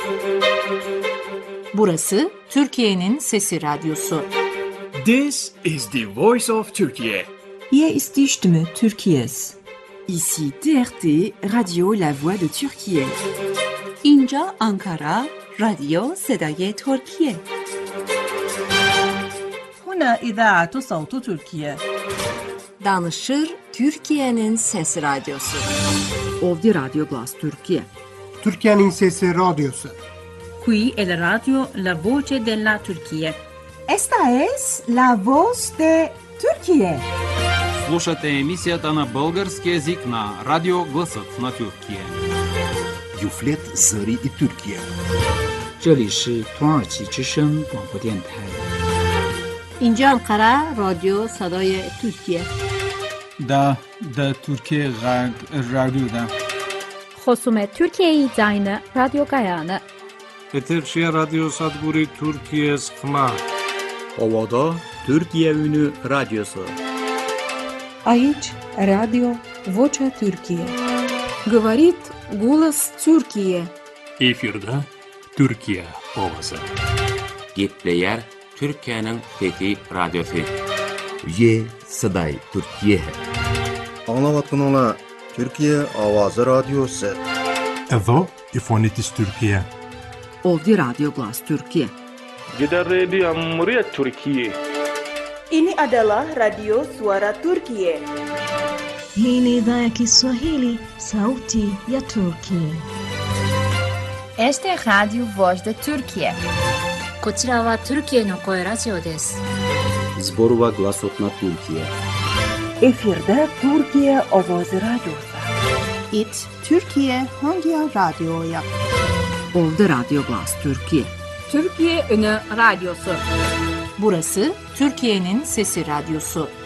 Burası Türkiye'nin Sesi Radyosu. This is the voice of Turkey. Hier ist die Stimme Türkiye's. Ici TRT, Radio La Voix de Türkiye. اینجا آنکارا، رادیو صدای ترکیه. هنا إذاعة صوت تركيا. Danışır Türkiye'nin Sesi Radyosu. Ovdje Radio Glas Türkiye. Türkiye'nin Sesi Radyosu. Qui è la radio La Voce della Turchia. Esta es la voz de Türkiye. Слушате емисията на български език на Радио Гласът на Türkiye. Юфлет Зари и Türkiye. 这里是土耳其之声广播电台。 اینجا انقره رادیو صدای ترکیه. دا Türkiye Radyo'da. خصومت Türkiye Zayne Radyo Gayane. Eterşehir Radyo Sadguri Türkiye Sıkma. Ovada Türkiye Ünü Radyosu. Aici Radio Vocea Türkiye. Говорит голос Türkiye. Efirde Türkiye Ovası. Gitleyer Türkiye'nin Fethi Radyosu. Ye Saday Türkiye. Anlavatınla Türkiye Avazı Radyosu. Evo İfonitis Türkiye. Ovdje Radio Glas Türkiye. Gider Radio Cumhuriyet Türkiye. Ini adalah Radio Suara Turkiye. Hii ni idhaa ya Kiswahili, Sauti ya Turkiye. Este es Radio Voz de Türkiye. こちらはトルキエの声ラジオです。 Zborova Glasot na Türkiye. Efirde Türkiye Avazı Radyosu. İt Türkiye hangi radyoya? Ovdje Radio Glas Türkiye. Türkiye Ünü Radyosu. Burası Türkiye'nin Sesi Radyosu.